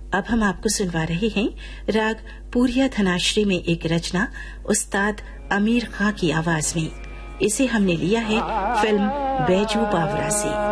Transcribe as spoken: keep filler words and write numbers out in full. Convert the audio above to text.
अब हम आपको सुनवा रहे हैं राग पूरिया धनाश्री में एक रचना उस्ताद अमीर खां की आवाज में। इसे हमने लिया है फिल्म बैजू बावरा से।